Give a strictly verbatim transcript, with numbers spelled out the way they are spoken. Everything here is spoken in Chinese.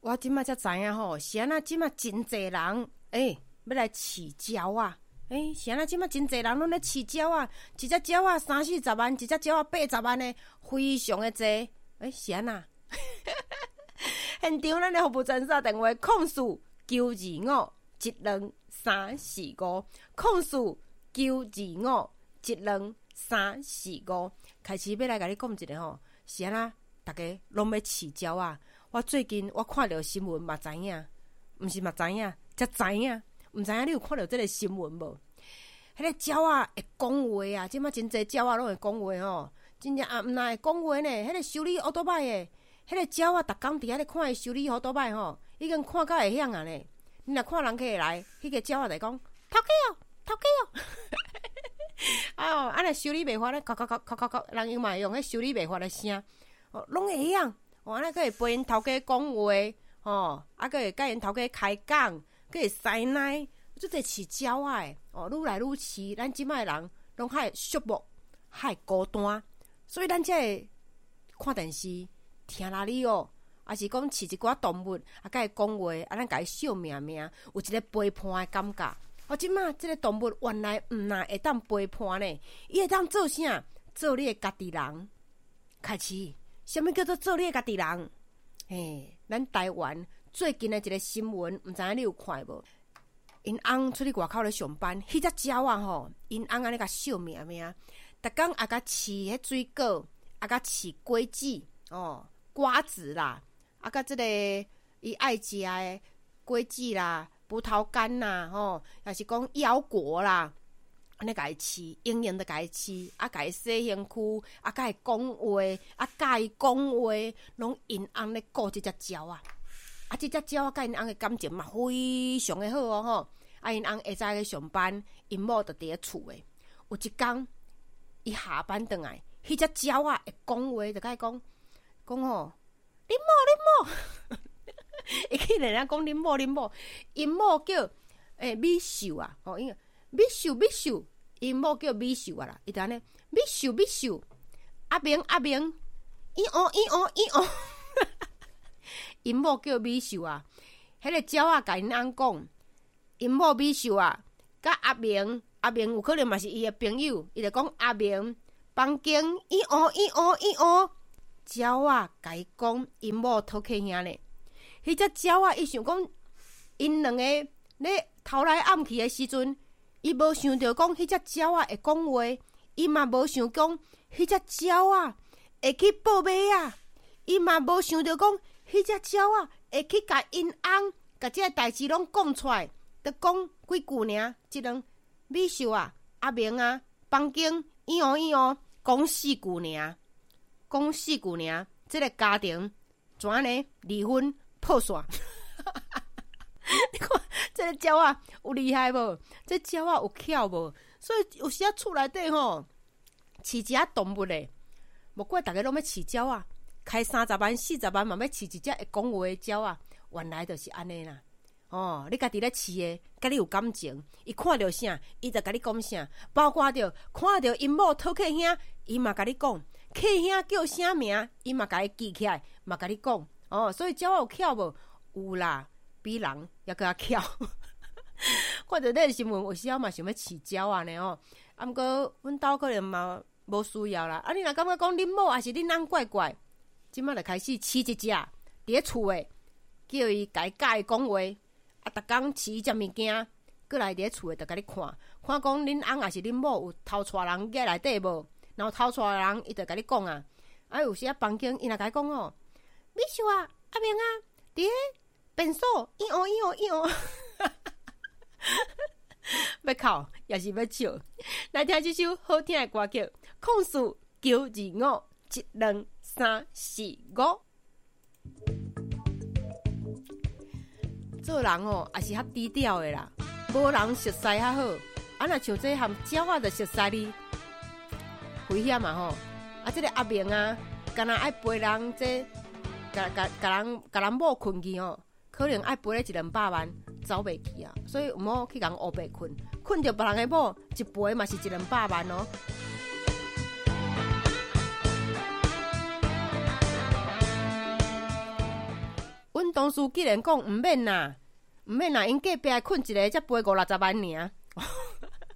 我即摆才知影吼，是安那即摆真侪人诶、欸、要来饲鸟啊！诶、欸，是安那即摆真侪人拢咧饲鸟啊！一只鸟啊三四十万，一只鸟啊八十万呢，非常的济。诶、欸，是安那？现场咱的服务专线电话：空四九二五一两三四五，空四九二五一两三四五。开始要来甲你讲一个吼，是安那？大家拢要饲鸟啊！我最近我看到新闻嘛知影，毋是嘛知影，才知影，毋知影你有看到这个新闻无？迄个鸟啊会讲话啊，即摆真侪鸟啊拢会讲话吼，真正啊毋若会讲话呢。迄个修理奥多摆的，迄个鸟啊，逐工伫遐咧看伊修理奥多摆吼，已经看到会晓啊呢。你若看人客来，迄个鸟啊就讲头家哦，头家哦。哎哟，安尼修理袂发咧，咔咔咔咔咔咔，人用嘛会用迄修理袂发的声，哦，拢会晓。哦，安尼佫会陪因头家讲话，吼，啊，佫会甲因头家开讲，佫会塞奶，即个饲鸟啊诶，哦，愈来愈饲，咱即摆人拢较寂寞，较孤单，所以咱才会看电视、听哪里哦，啊是讲饲一寡动物，啊，甲伊讲话，啊，咱甲伊笑命命，有一个陪伴诶感觉。哦，即摆即个动物原来毋若会当陪伴呢，伊会当做啥？做你诶家己人，开始。什么叫做做你的家己人？嘿，咱台湾最近的一个新闻，毋知影你有看无？因翁出去外口咧上班，迄只鸟啊吼，因翁安尼甲笑命命，逐工啊甲饲迄水果，啊甲饲果子哦，瓜子啦，啊甲即个伊爱食的果子啦、葡萄干啦，吼，也是讲腰果啦。安尼甲伊饲，用用着甲伊饲，啊，甲伊洗身躯，啊，甲伊讲话，啊，甲伊讲话，拢因翁咧顾即只鸟啊，啊，即只鸟啊，甲因翁的感情嘛非常的好哦吼。啊，因翁下早去上班，因某就伫咧厝诶。有一工，伊下班转来，迄只鸟啊会讲话，就甲伊讲，讲吼，恁某恁某，伊去人家讲恁某恁某，因某叫诶米秀啊，吼，因为。米秀米秀，因某叫米秀啊啦，伊就安尼米秀米秀，阿明阿明，伊哦伊哦伊哦，因某叫米秀啊，迄个鸟啊，甲因翁讲，因某米秀啊，甲阿明阿明有可能嘛是伊的朋友，伊就讲阿明房间伊哦伊哦伊哦，鸟啊，甲伊讲因某讨客兄呢，迄只鸟啊，伊想讲因两个咧偷来暗去的时阵。伊无想到讲迄只鸟啊会讲话，伊嘛无想讲迄只鸟啊会去报马啊，伊嘛无想到讲迄只鸟啊会去甲因翁甲即个代志拢讲出来，得讲几句尔，即两米秀啊、阿明啊、房间伊哦伊哦，讲四句尔，讲四句尔，即个家庭怎呢？离婚破散。你看，这个鸟啊有厉害无？这鸟啊有巧无？所以有时啊厝内底吼饲一只动物咧，无怪大家拢要饲鸟啊，开三十万、四十万嘛要饲一只会讲话的鸟啊。原来就是安尼啦。哦，你家己咧饲的，甲你有感情，伊看到啥，伊就甲你讲啥。包括着看到因某讨客兄，伊嘛甲你讲，客兄叫啥名，伊嘛甲伊记起来，嘛甲你讲。哦，所以鸟有巧无？有啦。比人也更较巧，看到这个新闻，有时候嘛想要饲鸟啊呢吼。啊，毋过阮兜可能嘛无需要啦。啊，你若感觉讲恁某还是恁翁怪怪，即摆就开始饲一只伫咧厝诶，叫伊家家讲话，啊，逐工饲伊食物件，过来伫咧厝诶，就甲你看，看讲恁翁还是恁某有偷带人伫内底无？然后偷带人，伊就甲你讲啊。啊，有时啊房间伊若甲你讲哦，米秀啊，阿明啊，伫咧。变数，一哦一哦一哦，要哭也是要笑。来听这首好听的歌曲，控诉九二五一两三四五。做人哦，也是较低调的啦，无人熟悉较好。啊，若像这含鸟啊，就熟悉你，危险嘛吼。啊，这个阿明啊，敢若爱陪人这，甲甲甲人甲人某困去吼。可能爱赔咧一两百万走袂去啊，所以毋好去共乌白困，困着别人的某一赔嘛是一两百万哦。阮同事既然讲毋免啦，毋免啦，因隔壁困一个才赔五六十万尔。